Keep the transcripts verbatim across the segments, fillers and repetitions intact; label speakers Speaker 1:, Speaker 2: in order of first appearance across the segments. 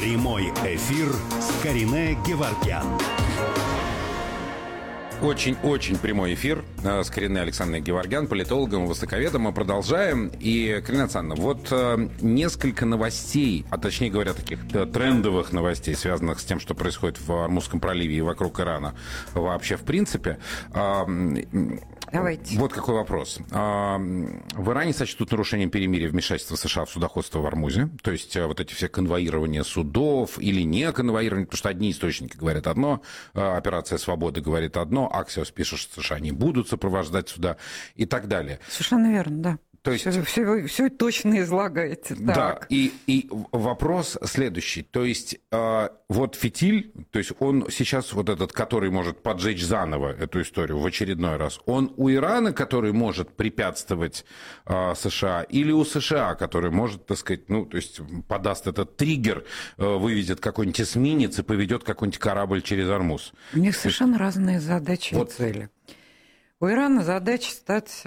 Speaker 1: Прямой эфир с Каринэ Геворгян.
Speaker 2: Очень-очень прямой эфир с Каринэ Александровной Геворгян, политологом, востоковедом. Мы продолжаем. И, Карина Александровна, вот э, несколько новостей, а точнее говоря, таких трендовых новостей, связанных с тем, что происходит в Ормузском проливе и вокруг Ирана вообще в принципе. Э,
Speaker 3: Давайте.
Speaker 2: Вот какой вопрос. Э, в Иране сочтут нарушением перемирия вмешательства США в судоходство в Ормузе. То есть э, вот эти все конвоирования судов или не конвоирование, потому что одни источники говорят одно, э, операция «Свобода» говорит одно, Аксиос пишет, что США не будут сопровождать сюда и так далее.
Speaker 3: Совершенно верно, да.
Speaker 2: То есть...
Speaker 3: все, все, все точно излагаете.
Speaker 2: Да,
Speaker 3: так.
Speaker 2: и, и вопрос следующий. То есть э, вот фитиль, то есть он сейчас вот этот, который может поджечь заново эту историю в очередной раз, он у Ирана, который может препятствовать э, США, или у США, который может, так сказать, ну, то есть подаст этот триггер, э, выведет какой-нибудь эсминец и поведет какой-нибудь корабль через Ормуз?
Speaker 3: У них совершенно есть... разные задачи вот. и цели. У Ирана задача стать...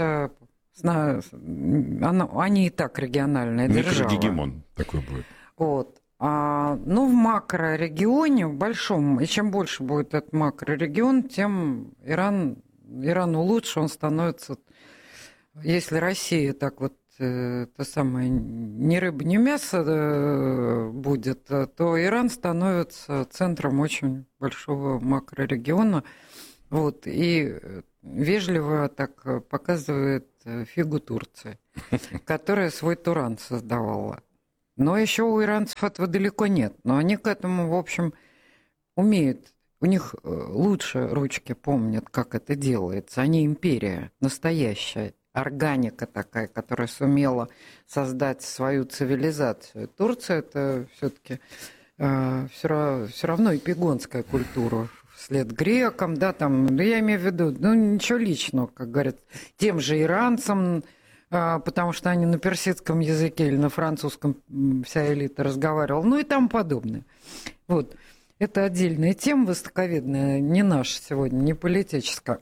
Speaker 3: Она, они и так региональная держава.
Speaker 2: Микрогегемон такой будет.
Speaker 3: Вот. А, ну, в макрорегионе, в большом, и чем больше будет этот макрорегион, тем Иран, Ирану лучше он становится. Если Россия так вот, э, то самое, ни рыба, ни мясо э, будет, то Иран становится центром очень большого макрорегиона. Вот, и вежливо так показывает фигу Турции, которая свой Туран создавала. Но еще у иранцев этого далеко нет. Но они к этому, в общем, умеют. У них лучше ручки помнят, как это делается. Они империя настоящая, органика такая, которая сумела создать свою цивилизацию. Турция – это все-таки э, все равно эпигонская культура. Вслед грекам, да, там, ну, я имею в виду, ну, ничего личного, как говорят, тем же иранцам, а, потому что они на персидском языке или на французском вся элита разговаривала, ну и тому подобное. Вот. Это отдельная тема востоковедная, не наша сегодня, не политическая.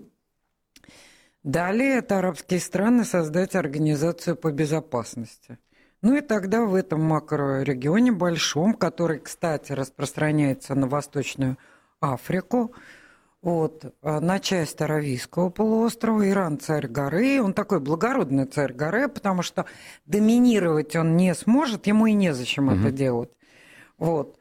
Speaker 3: Далее это арабские страны создать организацию по безопасности. Ну и тогда в этом макрорегионе большом, который, кстати, распространяется на Восточную Африку, вот, на часть Аравийского полуострова. Иран царь горы, он такой благородный царь горы, потому что доминировать он не сможет, ему и незачем mm-hmm. это делать. Вот.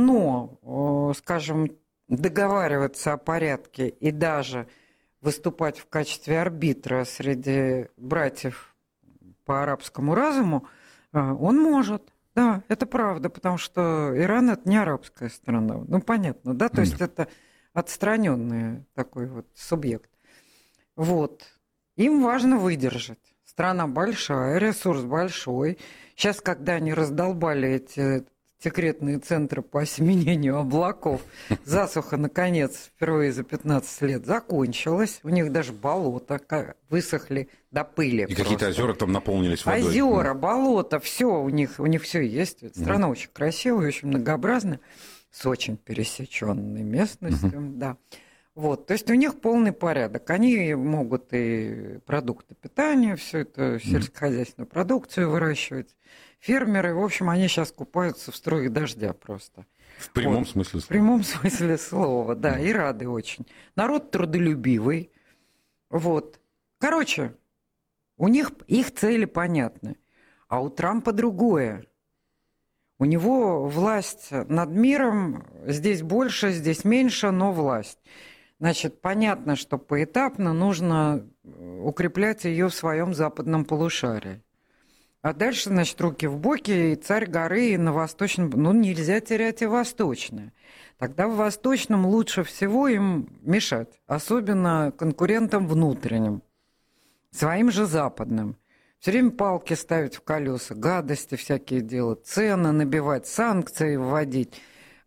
Speaker 3: Но, скажем, договариваться о порядке и даже выступать в качестве арбитра среди братьев по арабскому разуму он может. Да, это правда, потому что Иран – это не арабская страна. Ну, понятно, да? То есть это отстраненный такой вот субъект. Вот. Им важно выдержать. Страна большая, ресурс большой. Сейчас, когда они раздолбали эти секретные центры по осеменению облаков, засуха, наконец, впервые за пятнадцать лет закончилась. У них даже болота высохли до пыли.
Speaker 2: И просто. Какие-то озера там наполнились водой.
Speaker 3: Озера, болота, все у них, у них все есть. Страна mm-hmm. очень красивая, очень многообразная, с очень пересеченной местностью, mm-hmm. да. Вот, то есть у них полный порядок. Они могут и продукты питания, всю эту сельскохозяйственную продукцию выращивать. Фермеры, в общем, они сейчас купаются в струях дождя просто.
Speaker 2: В прямом
Speaker 3: вот.
Speaker 2: смысле слова.
Speaker 3: В прямом смысле слова, да, и рады очень. Народ трудолюбивый. Вот. Короче, у них их цели понятны. А у Трампа другое. У него власть над миром здесь больше, здесь меньше, но власть. Значит, понятно, что поэтапно нужно укреплять ее в своем западном полушарии. А дальше, значит, руки в боки, и царь горы, и на восточном... Ну, нельзя терять и восточное. Тогда в восточном лучше всего им мешать, особенно конкурентам внутренним, своим же западным. Все время палки ставить в колеса, гадости всякие делать, цены набивать, санкции вводить,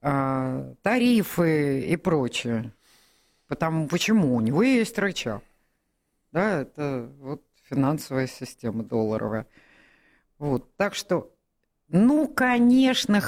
Speaker 3: э, тарифы и прочее. Потому почему? У него есть рычаг. Да, это вот финансовая система долларовая. Вот, так что, ну, конечно,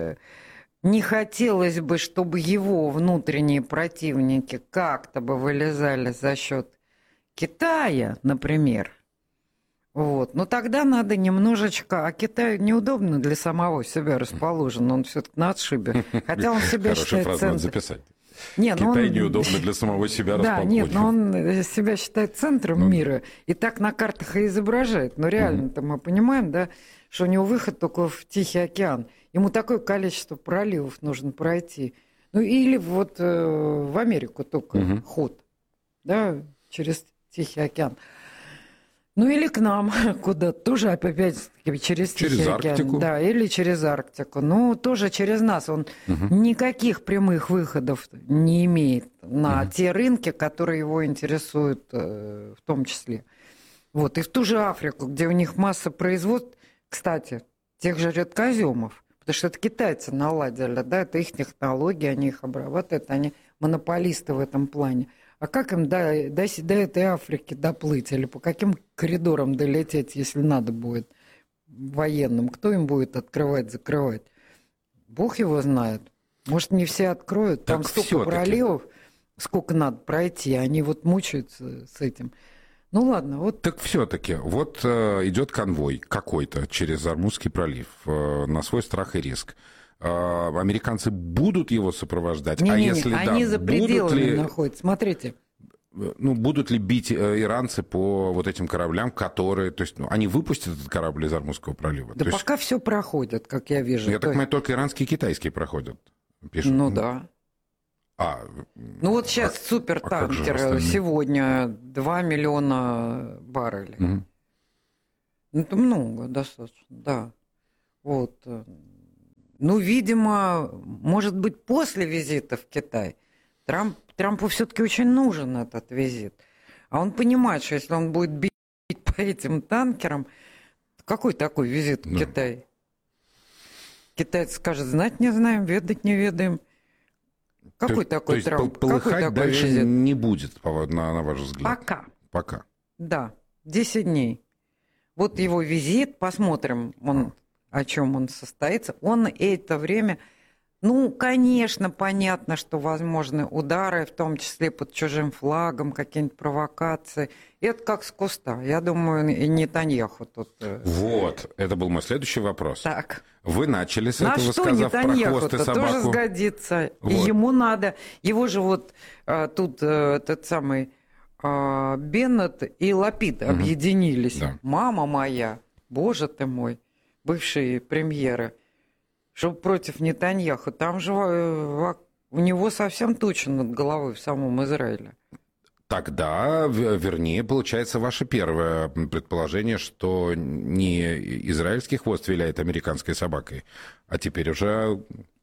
Speaker 3: не хотелось бы, чтобы его внутренние противники как-то бы вылезали за счет Китая, например. Вот. Но тогда надо немножечко... А Китай неудобно для самого себя расположен. Он все-таки на отшибе. Хотя он себя считает
Speaker 2: фразу
Speaker 3: центром.
Speaker 2: надо записать.
Speaker 3: Не,
Speaker 2: Китай
Speaker 3: он...
Speaker 2: неудобно для самого себя
Speaker 3: Да,
Speaker 2: расположен.
Speaker 3: нет, но он себя считает центром
Speaker 2: Ну...
Speaker 3: мира. И так на картах и изображает. Но реально-то мы понимаем, да, что у него выход только в Тихий океан. Ему такое количество проливов нужно пройти. Ну, или вот э, в Америку только угу. ход, да, через Тихий океан. Ну, или к нам куда-то, тоже опять через Тихий
Speaker 2: через
Speaker 3: океан.
Speaker 2: Арктику.
Speaker 3: Да, или через Арктику. Ну, тоже через нас. Он угу. никаких прямых выходов не имеет на угу. те рынки, которые его интересуют э, в том числе. Вот. И в ту же Африку, где у них масса производств, кстати, тех же редкоземов, потому что это китайцы наладили, да, это их технологии, они их обрабатывают, они монополисты в этом плане. А как им до, до, до этой Африки доплыть или по каким коридорам долететь, если надо будет военным? Кто им будет открывать, закрывать? Бог его знает. Может, не все откроют. Там
Speaker 2: так
Speaker 3: столько проливов, сколько надо пройти, они вот мучаются с этим. Ну ладно, вот.
Speaker 2: Так все-таки, вот э, идет конвой какой-то через Ормузский пролив э, на свой страх и риск. Э, американцы будут его сопровождать?
Speaker 3: Не,
Speaker 2: а
Speaker 3: не,
Speaker 2: если
Speaker 3: не,
Speaker 2: да,
Speaker 3: они за пределами
Speaker 2: ли,
Speaker 3: находятся. Смотрите.
Speaker 2: Ну, будут ли бить э, иранцы по вот этим кораблям, которые... То есть, ну, они выпустят этот корабль из Ормузского пролива?
Speaker 3: Да
Speaker 2: то
Speaker 3: пока
Speaker 2: есть,
Speaker 3: все проходит, как я вижу.
Speaker 2: Я
Speaker 3: то
Speaker 2: так понимаю,
Speaker 3: есть...
Speaker 2: только иранские и китайские проходят, пишут.
Speaker 3: Ну да.
Speaker 2: А,
Speaker 3: ну вот сейчас а, супертанкер а сегодня два миллиона баррелей. Угу. Ну, это много достаточно, да. Вот. Ну, видимо, может быть, после визита в Китай Трамп, Трампу все-таки очень нужен этот визит. А он понимает, что если он будет бить по этим танкерам, какой такой визит в да. Китай? Китайцы скажут, знать не знаем, ведать не ведаем. Какой
Speaker 2: то,
Speaker 3: такой
Speaker 2: то есть
Speaker 3: Трамп?
Speaker 2: Полыхать
Speaker 3: Какой
Speaker 2: дальше
Speaker 3: визит?
Speaker 2: Не будет, на, на ваш взгляд?
Speaker 3: Пока.
Speaker 2: Пока.
Speaker 3: Да, десять дней. Вот его визит, посмотрим, он, о чем он состоится. Он это время... Ну, конечно, понятно, что возможны удары, в том числе под чужим флагом, какие-нибудь провокации. Это как с куста. Я думаю, и Нетаньяху тут...
Speaker 2: Вот, это был мой следующий вопрос.
Speaker 3: Так.
Speaker 2: Вы начали с
Speaker 3: На
Speaker 2: этого,
Speaker 3: что
Speaker 2: сказав про хвост и собаку.
Speaker 3: Тоже сгодится. Вот. И ему надо... Его же вот а, тут а, этот самый а, Беннет и Лапид угу. объединились. Да. Мама моя, боже ты мой, бывшие премьеры. Чтобы против Нетаньяху. Там же у него совсем туча над головой в самом Израиле.
Speaker 2: Тогда, вернее, получается ваше первое предположение, что не израильский хвост виляет американской собакой, а теперь уже...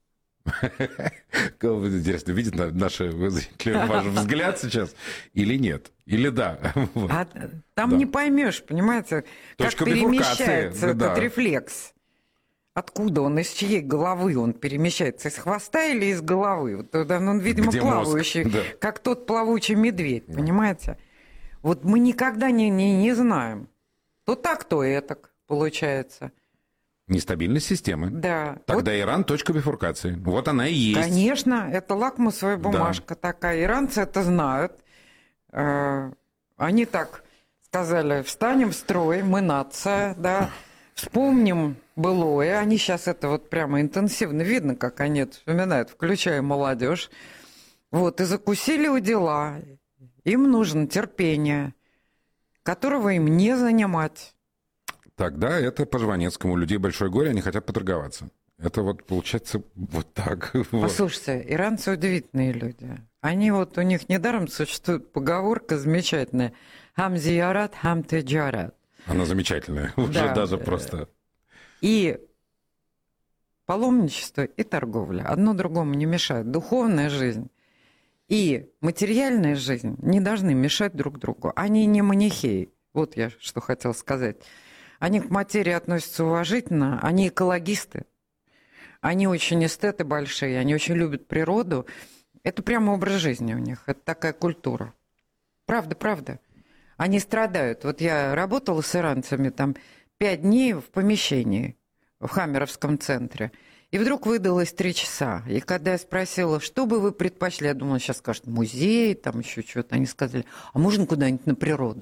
Speaker 2: Интересно, видит наши ваш взгляд сейчас или нет? Или да?
Speaker 3: А там не поймешь, понимаете, как перемещается этот рефлекс. Откуда он, из чьей головы он перемещается? Из хвоста или из головы? Вот, он, видимо, где плавающий, да. как тот плавучий медведь, да. понимаете? Вот мы никогда не, не, не знаем. То так, то этак, получается.
Speaker 2: Нестабильность системы.
Speaker 3: Да.
Speaker 2: Тогда
Speaker 3: вот,
Speaker 2: Иран точка бифуркации. Вот она и есть.
Speaker 3: Конечно, это лакмусовая бумажка да. такая. Иранцы это знают. Они так сказали, встанем в строй, мы нация, да, вспомним былое. Они сейчас это вот прямо интенсивно видно, как они это вспоминают, включая молодежь. Вот, и закусили у дела. Им нужно терпение, которого им не занимать.
Speaker 2: Тогда это по Жванецкому. У людей большое горе, они хотят поторговаться. Это вот получается вот так.
Speaker 3: Послушайте, вот. Иранцы удивительные люди. Они вот, у них недаром существует поговорка замечательная. «Хам зиярат, хам теджарат».
Speaker 2: Она замечательная. Да. Уже даже просто...
Speaker 3: И паломничество, и торговля. Одно другому не мешает. Духовная жизнь и материальная жизнь не должны мешать друг другу. Они не манихеи. Вот я что хотела сказать. Они к материи относятся уважительно. Они экологисты. Они очень эстеты большие. Они очень любят природу. Это прямо образ жизни у них. Это такая культура. Правда, правда. Они страдают. Вот я работала с иранцами там пять дней в помещении в Хаммеровском центре. И вдруг выдалось три часа. И когда я спросила, что бы вы предпочли, я думала, сейчас скажут музей, там еще что-то. Они сказали, а можно куда-нибудь на природу?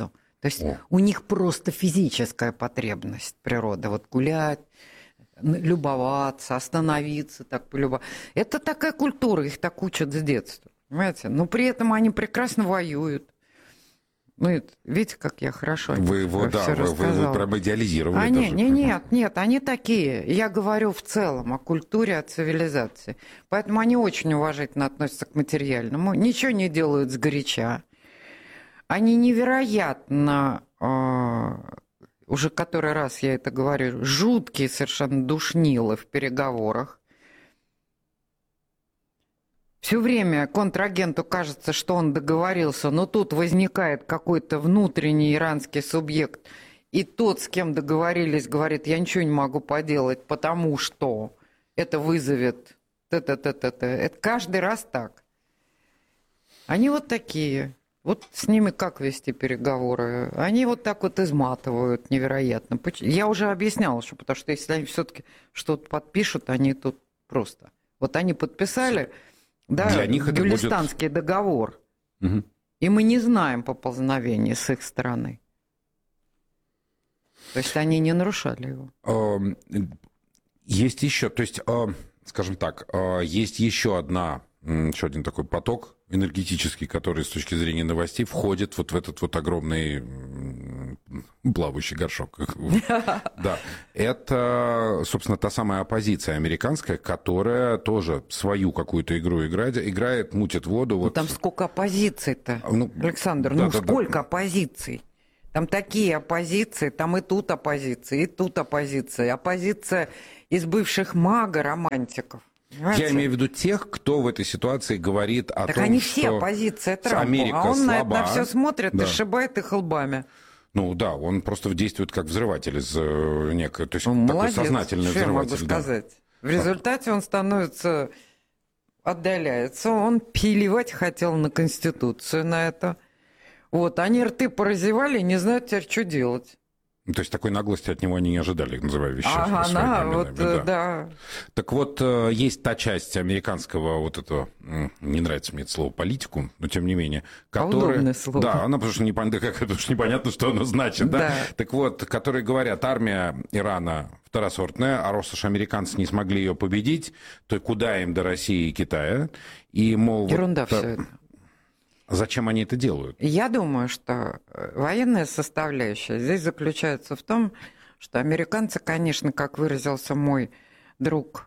Speaker 3: То есть
Speaker 2: О.
Speaker 3: у них просто физическая потребность природы. Вот гулять, любоваться, остановиться, так полюбоваться. Это такая культура, их так учат с детства. Понимаете? Но при этом они прекрасно воюют. Ну, это, видите, как я хорошо
Speaker 2: Вы его, да, вы, вы, вы прям идеализировали.
Speaker 3: А
Speaker 2: даже.
Speaker 3: не, не, нет, нет, они такие. Я говорю в целом о культуре, о цивилизации. Поэтому они очень уважительно относятся к материальному. Ничего не делают сгоряча. Они невероятно, э, уже который раз я это говорю, жуткие совершенно душнилы в переговорах. Все время контрагенту кажется, что он договорился, но тут возникает какой-то внутренний иранский субъект, и тот, с кем договорились, говорит, я ничего не могу поделать, потому что это вызовет т-т-т-т-т. Это каждый раз так. Они вот такие. Вот с ними как вести переговоры? Они вот так вот изматывают невероятно. Я уже объясняла, что потому что если они все-таки что-то подпишут, они тут просто... Вот они подписали... Да,
Speaker 2: для них это
Speaker 3: Гюлистанский будет... договор.
Speaker 2: Угу.
Speaker 3: И мы не знаем поползновения с их стороны. То есть они не нарушали его.
Speaker 2: Есть еще, то есть, скажем так, есть еще одна, еще один такой поток энергетический, который с точки зрения новостей входит вот в этот вот огромный плавающий горшок. Да. Это, собственно, та самая оппозиция американская, которая тоже свою какую-то игру играет, играет, мутит воду.
Speaker 3: Ну, там сколько оппозиций-то, ну, Александр,
Speaker 2: да,
Speaker 3: ну
Speaker 2: да,
Speaker 3: сколько
Speaker 2: да.
Speaker 3: оппозиций? Там такие оппозиции, там и тут оппозиция, и тут оппозиция. Оппозиция из бывших мага-романтиков. Понимаете?
Speaker 2: Я имею в виду тех, кто в этой ситуации говорит о
Speaker 3: так
Speaker 2: том,
Speaker 3: они
Speaker 2: что...
Speaker 3: все оппозиция Трампу,
Speaker 2: Америка
Speaker 3: а он
Speaker 2: слаба.
Speaker 3: на это на все смотрит
Speaker 2: да.
Speaker 3: и сшибает их лбами.
Speaker 2: Ну да, он просто действует как взрыватель из некой, то есть
Speaker 3: ну,
Speaker 2: такой
Speaker 3: молодец,
Speaker 2: сознательный
Speaker 3: что
Speaker 2: взрыватель.
Speaker 3: Я могу
Speaker 2: да.
Speaker 3: сказать. В результате он становится, отдаляется, он плевать хотел на Конституцию, на это. Вот, они рты поразевали и не знают теперь, что делать.
Speaker 2: Ну, то есть такой наглости от него они не ожидали, называя вещи.
Speaker 3: Ага, она, вот, да. да.
Speaker 2: Так вот, есть та часть американского вот этого, не нравится мне это слово, политику, но тем не менее, которая...
Speaker 3: Удобное слово.
Speaker 2: Да, она потому что, непонятно, как, потому что непонятно, что оно значит, да?
Speaker 3: да.
Speaker 2: Так вот, которые говорят, армия Ирана второсортная, а раз уж американцы не смогли ее победить, то куда им до России и Китая? И, мол,
Speaker 3: Ерунда
Speaker 2: вот,
Speaker 3: все это.
Speaker 2: Зачем они это делают?
Speaker 3: Я думаю, что военная составляющая здесь заключается в том, что американцы, конечно, как выразился мой друг,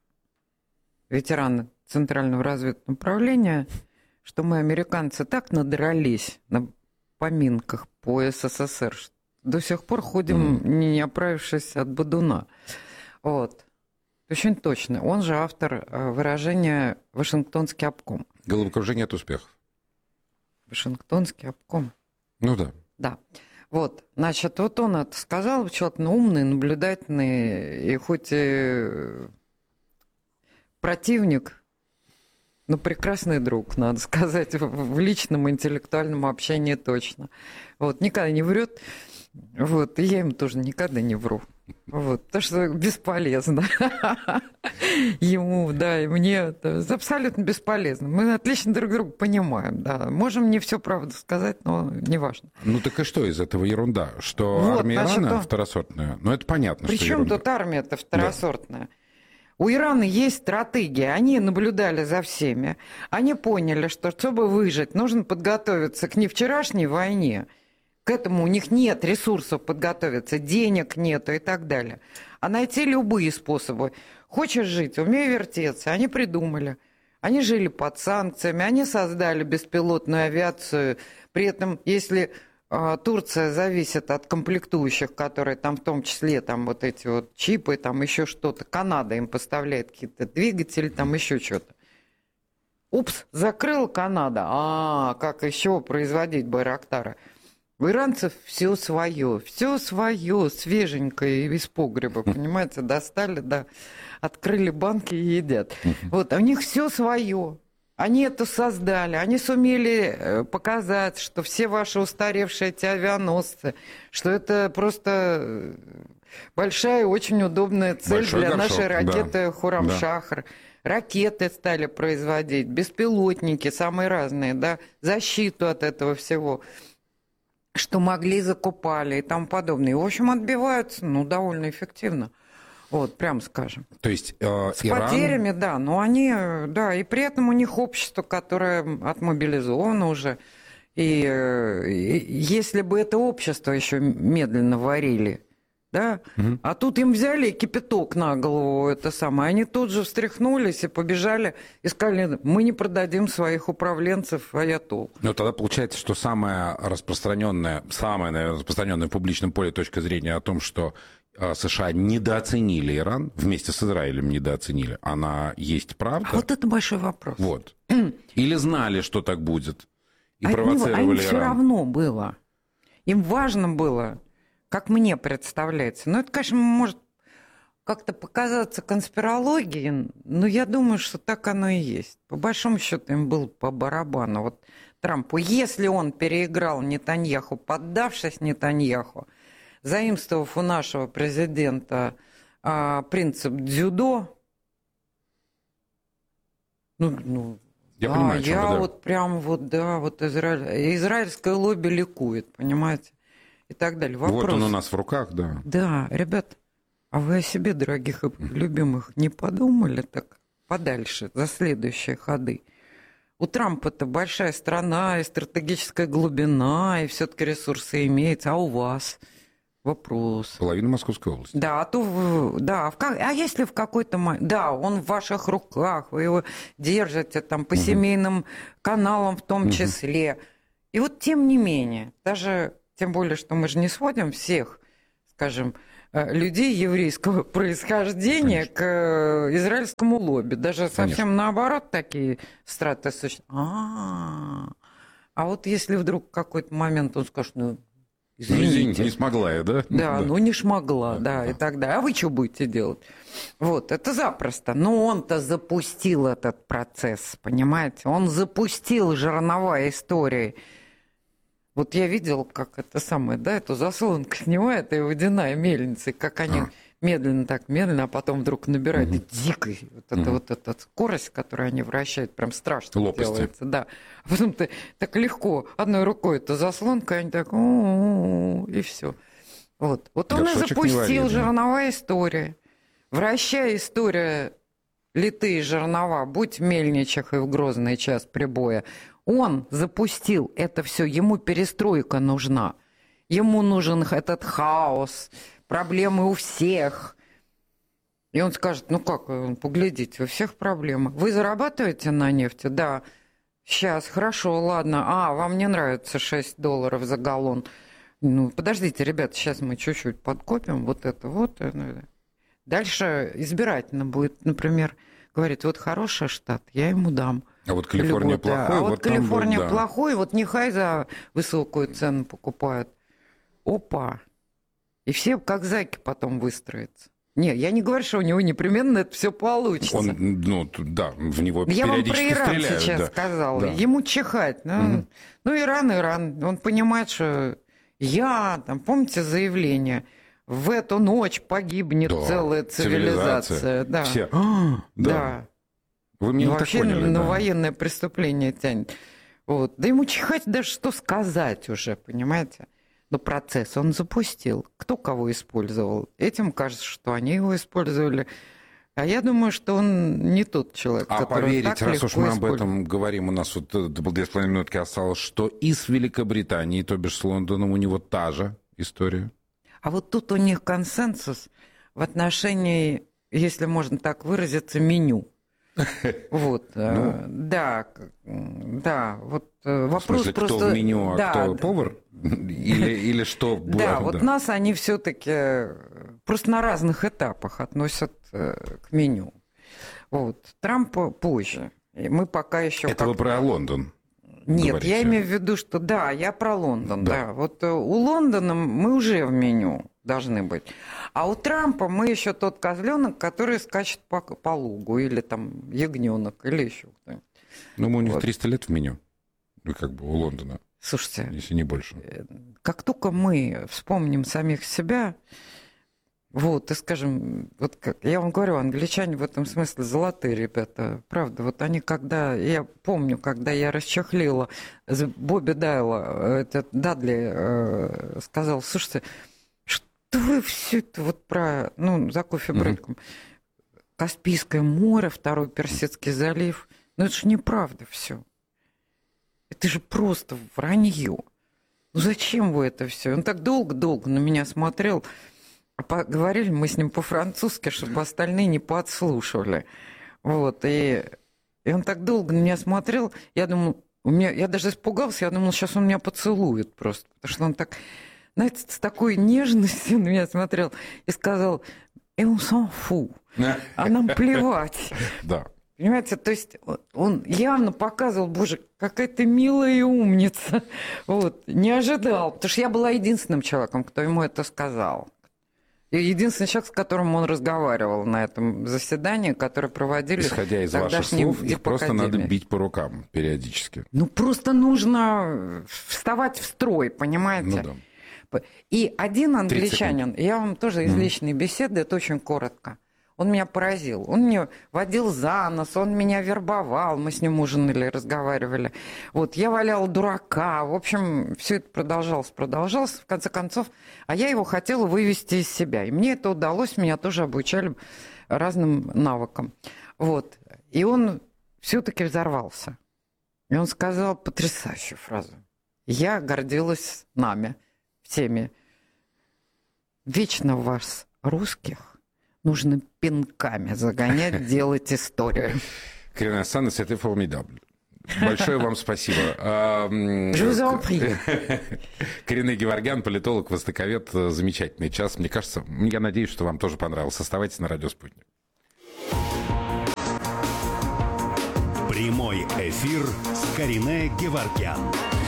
Speaker 3: ветеран Центрального разведывательного управления, что мы, американцы, так надрались на поминках по СССР, что до сих пор ходим, mm. не оправившись от бодуна. Вот. Очень точно. Он же автор выражения «Вашингтонский обком».
Speaker 2: Головокружение от успехов.
Speaker 3: Вашингтонский обком.
Speaker 2: Ну да.
Speaker 3: Да. Вот, значит, вот он это сказал, человек ну, умный, наблюдательный, и хоть и противник, но прекрасный друг, надо сказать, в личном интеллектуальном общении точно. Вот, никогда не врет, вот, и я им тоже никогда не вру. Вот, потому что бесполезно. Ему, да, и мне это абсолютно бесполезно. Мы отлично друг друга понимаем, да. Можем не все правду сказать, но неважно.
Speaker 2: Ну так и что из этого ерунда? Что
Speaker 3: вот,
Speaker 2: армия
Speaker 3: значит,
Speaker 2: Ирана
Speaker 3: он...
Speaker 2: второсортная? Ну это понятно,
Speaker 3: При
Speaker 2: что
Speaker 3: чем
Speaker 2: ерунда.
Speaker 3: тут армия-то второсортная? Да. У Ирана есть стратегия, они наблюдали за всеми. Они поняли, что чтобы выжить, нужно подготовиться к не вчерашней войне. К этому у них нет ресурсов подготовиться, денег нету и так далее. А найти любые способы. Хочешь жить, умей вертеться. Они придумали. Они жили под санкциями, они создали беспилотную авиацию. При этом, если э, Турция зависит от комплектующих, которые там в том числе там вот эти вот чипы, там еще что-то, Канада им поставляет какие-то двигатели, там еще что-то. Упс, закрыла Канада. А, как еще производить байрактары? У иранцев все свое, все свое, свеженькое из погреба, понимаете, достали, да, открыли банки и едят. Вот, а у них все свое. Они это создали, они сумели показать, что все ваши устаревшие эти авианосцы, что это просто большая, очень удобная цель
Speaker 2: Большой
Speaker 3: для
Speaker 2: горшок,
Speaker 3: нашей ракеты
Speaker 2: да.
Speaker 3: Хуррам-Шахр. Да. Ракеты стали производить, беспилотники самые разные, да, защиту от этого всего. что могли, закупали и тому подобное. И, в общем, отбиваются, ну, довольно эффективно. Вот, прям скажем.
Speaker 2: То есть э,
Speaker 3: С
Speaker 2: Иран...
Speaker 3: потерями, да, но они, да, и при этом у них общество, которое отмобилизовано уже. И, и если бы это общество еще медленно варили, да, угу. А тут им взяли кипяток на голову, это самое, они тут же встряхнулись и побежали, и сказали, мы не продадим своих управленцев аятол.
Speaker 2: Ну, тогда получается, что самая распространенная, самая, наверное, распространенная в публичном поле точка зрения о том, что США недооценили Иран, вместе с Израилем недооценили, она есть правда?
Speaker 3: А вот это большой вопрос.
Speaker 2: Вот. Или знали, что так будет, и
Speaker 3: а
Speaker 2: провоцировали
Speaker 3: а им
Speaker 2: Иран?
Speaker 3: Все равно было. Им важно было, как мне представляется. Ну, это, конечно, может как-то показаться конспирологией, но я думаю, что так оно и есть. По большому счету им было по барабану. Вот Трампу, если он переиграл Нетаньяху, поддавшись Нетаньяху, заимствовав у нашего президента а, принцип дзюдо, ну, ну
Speaker 2: я
Speaker 3: да,
Speaker 2: понимаю,
Speaker 3: я
Speaker 2: вы, да.
Speaker 3: вот прям вот, да, вот Израиль, израильское лобби ликует, понимаете, и так далее. Вопрос.
Speaker 2: Вот он у нас в руках, да.
Speaker 3: Да, ребят, а вы о себе, дорогих и любимых, не подумали так подальше, за следующие ходы? У Трампа-то большая страна, и стратегическая глубина, и все-таки ресурсы имеются, а у вас... Вопрос.
Speaker 2: Половина Московской области.
Speaker 3: Да, а то, да, в, а если в какой-то момент, да, он в ваших руках, вы его держите там по угу. семейным каналам в том угу. числе. И вот тем не менее, даже, тем более, что мы же не сводим всех, скажем, людей еврейского происхождения Конечно. К израильскому лобби. Даже совсем Конечно. Наоборот такие страты существуют. А, а вот если вдруг в какой-то момент он скажет, ну, извините.
Speaker 2: Не смогла я, да?
Speaker 3: Да, да. ну не шмогла, да, да, и так далее. А вы что будете делать? Вот, это запросто. Но он-то запустил этот процесс, понимаете? Он запустил жерновая история. Вот я видел, как это самое, да, эту заслонку снимает, и водяная мельница, и как они а. медленно, так медленно, а потом вдруг набирают угу. дикой вот, угу. это, вот эта скорость, которую они вращают, прям страшно
Speaker 2: Лопасти.
Speaker 3: Делается. Да. А потом ты так легко одной рукой эту заслонку, и они так, и все. Вот, вот он Горшочек и запустил жерновая история. Вращая история литые жернова, будь в Мельничах и в Грозный час прибоя, он запустил это все, ему перестройка нужна. Ему нужен этот хаос, проблемы у всех. И он скажет, ну как, поглядите, у всех проблемы. Вы зарабатываете на нефти? Да. Сейчас, хорошо, ладно. А, вам не нравится шесть долларов за галлон. Ну, подождите, ребята, сейчас мы чуть-чуть подкопим вот это вот. Дальше избирательно будет, например, говорит, вот хороший штат, я ему дам.
Speaker 2: А вот Калифорния
Speaker 3: льготы.
Speaker 2: плохой.
Speaker 3: А вот,
Speaker 2: вот
Speaker 3: Калифорния
Speaker 2: будет, да.
Speaker 3: плохой, вот нехай за высокую цену покупают. Опа. И все как зайки потом выстроятся. Нет, я не говорю, что у него непременно это все получится.
Speaker 2: Он, ну, да, в него
Speaker 3: я
Speaker 2: периодически
Speaker 3: вам про Иран
Speaker 2: стреляют.
Speaker 3: сейчас
Speaker 2: да.
Speaker 3: сказала.
Speaker 2: Да.
Speaker 3: Ему чихать. Ну, угу. ну, Иран, Иран. Он понимает, что я, там, помните заявление, в эту ночь погибнет да. целая цивилизация. цивилизация. Да.
Speaker 2: Все. А, да.
Speaker 3: да.
Speaker 2: Вы меня
Speaker 3: ну,
Speaker 2: не
Speaker 3: вообще
Speaker 2: так поняли,
Speaker 3: на
Speaker 2: да.
Speaker 3: военное преступление тянет. Вот. Да ему чихать даже что сказать уже, понимаете? Но процесс он запустил. Кто кого использовал? Этим кажется, что они его использовали. А я думаю, что он не тот человек,
Speaker 2: а
Speaker 3: который
Speaker 2: поверить,
Speaker 3: так
Speaker 2: раз
Speaker 3: легко
Speaker 2: уж мы об
Speaker 3: использует.
Speaker 2: этом говорим, у нас вот две с половиной минутки осталось, что и с Великобританией, то бишь с Лондоном, у него та же история.
Speaker 3: А вот тут у них консенсус в отношении, если можно так выразиться, меню. Вот, ну, да, да, вот вопрос
Speaker 2: в смысле,
Speaker 3: просто...
Speaker 2: кто в меню, а
Speaker 3: да,
Speaker 2: кто повар? Или, или что?
Speaker 3: Да, вот нас они все-таки просто на разных этапах относят к меню. Вот, Трампа позже. И мы пока еще...
Speaker 2: Это
Speaker 3: как...
Speaker 2: вы про Лондон?
Speaker 3: Нет,
Speaker 2: говорите.
Speaker 3: Я имею в виду, что да, я про Лондон, да.
Speaker 2: да.
Speaker 3: Вот у Лондона мы уже в меню должны быть. А у Трампа мы еще тот козленок, который скачет по, по лугу, или там ягненок, или еще кто-нибудь.
Speaker 2: Ну, у них
Speaker 3: вот.
Speaker 2: триста лет в меню, ну, как бы у Лондона.
Speaker 3: Слушайте,
Speaker 2: если не больше.
Speaker 3: Как только мы вспомним самих себя, Вот, и скажем, вот как я вам говорю, англичане в этом смысле золотые ребята, правда. Вот они когда, я помню, когда я расчехлила Бобби Дайла, этот Дадли э, сказал, слушайте, что вы все это вот про, ну, за кофе-брейком, mm-hmm. Каспийское море, второй Персидский залив, ну это же неправда все. Это же просто вранье. Ну зачем вы это все? Он так долго-долго на меня смотрел. Говорили мы с ним по-французски, чтобы остальные не подслушивали. Вот, и, и он так долго на меня смотрел, я думал, у меня, я даже испугался, я думал, сейчас он меня поцелует просто, потому что он так, знаете, с такой нежностью на меня смотрел и сказал, «Et on s'en fout», а нам плевать.
Speaker 2: Да.
Speaker 3: Понимаете, то есть он явно показывал, боже, какая ты милая и умница. Вот, не ожидал, потому что я была единственным человеком, кто ему это сказал. И единственный человек, с которым он разговаривал на этом заседании, которое проводили...
Speaker 2: Исходя из ваших слов, их просто надо бить по рукам периодически.
Speaker 3: Ну, просто нужно вставать в строй, понимаете? Ну, да. И один англичанин, я вам тоже из личной беседы, это очень коротко, он меня поразил. Он меня водил за нос, он меня вербовал, мы с ним ужинали, разговаривали. Вот, я валяла дурака. В общем, все это продолжалось, продолжалось. В конце концов, а я его хотела вывести из себя. И мне это удалось, меня тоже обучали разным навыкам. Вот. И он все-таки взорвался. И он сказал потрясающую фразу. Я гордилась нами, всеми. Вечно вас, русских, нужно пинками загонять, делать историю.
Speaker 2: Карина Александровна, это формидable. Большое вам спасибо.
Speaker 3: Je vous en prie.
Speaker 2: Карина Геворгян, политолог, востоковед. Замечательный час. Мне кажется, я надеюсь, что вам тоже понравилось. Оставайтесь на радио «Спутник».
Speaker 1: Прямой эфир с Кариной Геворгян.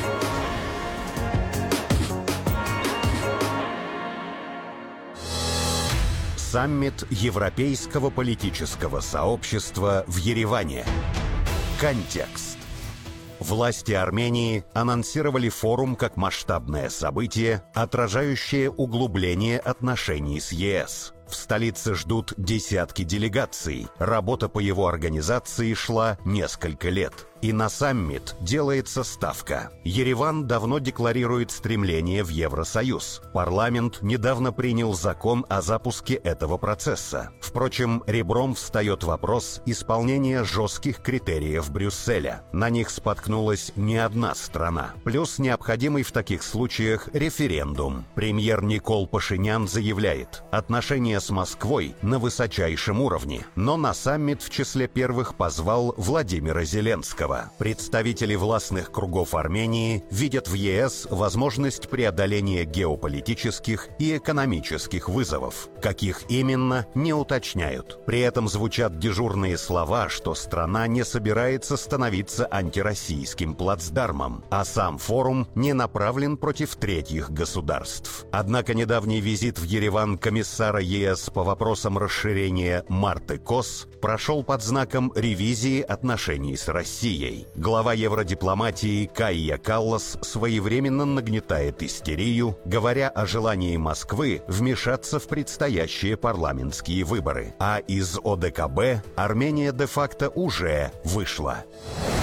Speaker 4: Саммит Европейского политического сообщества в Ереване. Контекст. Власти Армении анонсировали форум как масштабное событие, отражающее углубление отношений с ЕС. В столице ждут десятки делегаций. Работа по его организации шла несколько лет. И на саммит делается ставка. Ереван давно декларирует стремление в Евросоюз. Парламент недавно принял закон о запуске этого процесса. Впрочем, ребром встает вопрос исполнения жестких критериев Брюсселя. На них споткнулась не одна страна. Плюс необходимый в таких случаях референдум. Премьер Никол Пашинян заявляет, отношения с Москвой на высочайшем уровне. Но на саммит в числе первых позвал Владимира Зеленского. Представители властных кругов Армении видят в ЕС возможность преодоления геополитических и экономических вызовов. Каких именно, не уточняют. При этом звучат дежурные слова, что страна не собирается становиться антироссийским плацдармом, а сам форум не направлен против третьих государств. Однако недавний визит в Ереван комиссара ЕС по вопросам расширения Марты Кос прошел под знаком ревизии отношений с Россией. Глава евродипломатии Кайя Каллас своевременно нагнетает истерию, говоря о желании Москвы вмешаться в предстоящие парламентские выборы. А из ОДКБ Армения де-факто уже вышла.